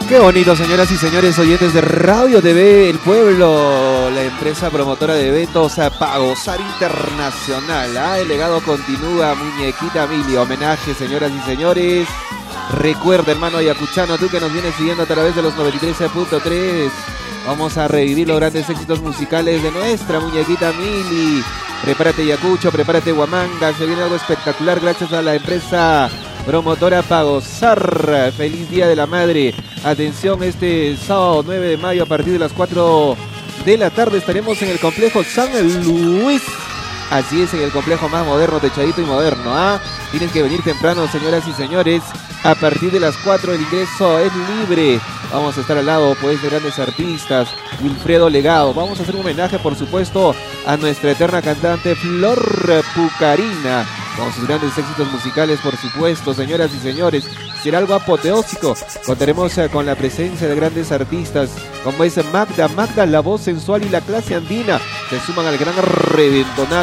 Qué bonito, señoras y señores oyentes de Radio TV El Pueblo, la empresa promotora de eventos para gozar internacional. El legado continúa, Muñequita Mili, homenaje, señoras y señores. Recuerda, hermano ayacuchano, tú que nos vienes siguiendo a través de los 93.3, vamos a revivir los grandes éxitos musicales de nuestra Muñequita Mili. Prepárate, Ayacucho, prepárate, Huamanga, se viene algo espectacular gracias a la empresa promotora para gozar. Feliz Día de la Madre. Atención, este sábado 9 de mayo a partir de las 4 de la tarde estaremos en el complejo San Luis. Así es, en el complejo más moderno, techadito y moderno. Tienen que venir temprano, señoras y señores. A partir de las 4 el ingreso es libre. Vamos a estar al lado pues de grandes artistas. Wilfredo Legado. Vamos a hacer un homenaje, por supuesto, a nuestra eterna cantante Flor Pucarina, con sus grandes éxitos musicales, por supuesto, señoras y señores. Será algo apoteósico. Contaremos con la presencia de grandes artistas como es Magda, la voz sensual y la clase andina. Se suman al gran reventonazo